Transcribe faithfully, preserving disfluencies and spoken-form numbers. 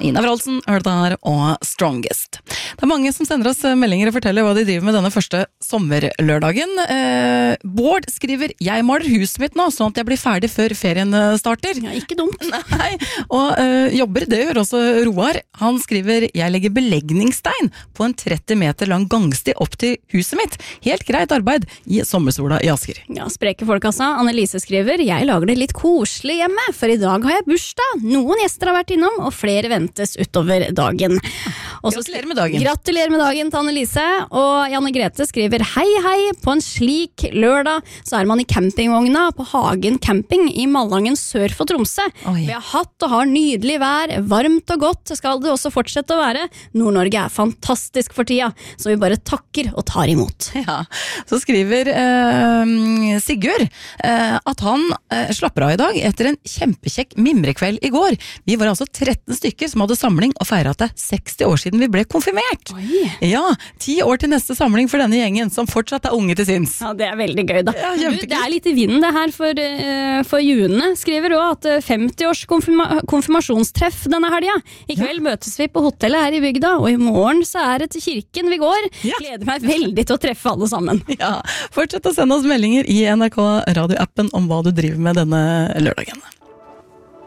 Ina Wroldsen, Earthar og Strongest. Det er mange som sender oss meldinger og forteller hva de driver med denne første sommerlørdagen. Eh, Bård skriver, jeg maler huset mitt nå, sånn at jeg blir ferdig før ferien starter. Ja, ikke dumt. Nei, og eh, jobber, det gjør også Roar. Han skriver, jeg legger belegningsstein på en tretti meter lang gangsti opp til huset mitt. Helt greit arbeid i sommersola i Asker. Ja, spreke folk altså. Annelise skriver, jeg lager det litt koselig hjemme, for i dag har jeg bursdag. Noen gjester har vært innom, og flere ventes utover dagen. Også Gratulerer med dagen. Gratulerer med dagen til Annelise. Og Janne Grete skriver, hei hei, på en slik lørdag så er man i campingvogna på Hagen camping i Malangen sør for Tromsø. Oi. Vi har hatt og har nydelig vær, varmt og godt skal det også fortsette å være. Nord-Norge er fantastisk for tida, så vi bare takker og tar imot. Ja, så skriver eh, Sigurd eh, at han eh, slapper av i dag etter en kjempekjekk mimrekveld i går. Vi var altså tretten stykker som hadde samling og feiret at det er seksti år siden vi ble konfirmert. Oi. Ja, ti år til neste samling for denne gjengen som fortsatt er unge til sinns. Ja, det er veldig gøy da. Ja, du, det er litt i vinden det her for, uh, for June, skriver også at femti års konfirma konfirmasjonstreff denne helga. I kveld ja. møtes vi på hotellet her i bygda, og i morgen så er det til kirken vi går. Ja. Gleder meg veldig til å treffe alle sammen. Ja, fortsett å sende oss meldinger i N R K radioappen om hva du driver med denne lørdagen.